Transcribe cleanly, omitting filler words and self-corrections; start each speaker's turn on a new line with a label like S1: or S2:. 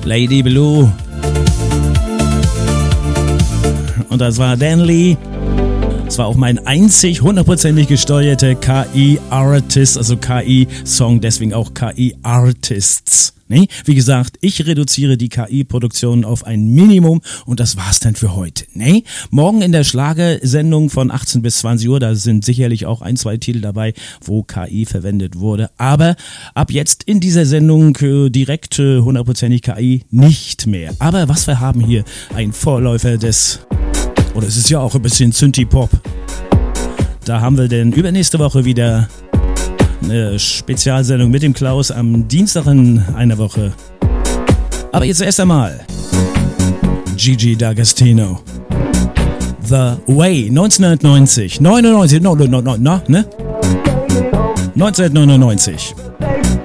S1: Lady Blue. Und das war Dan Lee. Das war auch mein einzig 100% gesteuerte KI-Artist, also KI-Song, deswegen auch KI-Artists. Nee? Wie gesagt, ich reduziere die KI-Produktion auf ein Minimum und das war's dann für heute. Nee? Morgen in der Schlagersendung von 18 bis 20 Uhr, da sind sicherlich auch 1, 2 Titel dabei, wo KI verwendet wurde. Aber ab jetzt in dieser Sendung direkt 100% KI nicht mehr. Aber was wir haben hier, ein Vorläufer des... Oder es ist ja auch ein bisschen Synthie-Pop. Da haben wir denn übernächste Woche wieder eine Spezialsendung mit dem Klaus am Dienstag in einer Woche. Aber jetzt erst einmal Gigi D'Agostino. The Way, 1999. 1999.